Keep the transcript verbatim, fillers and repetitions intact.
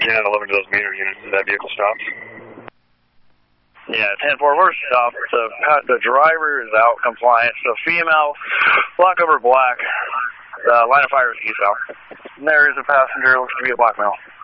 Yeah, eleven to those meter units. That vehicle stopped. Yeah, ten four, we're stopped. The, the driver is out compliant. So female, black over black. The line of fire is eastbound. And there is a passenger, looks to be a black male.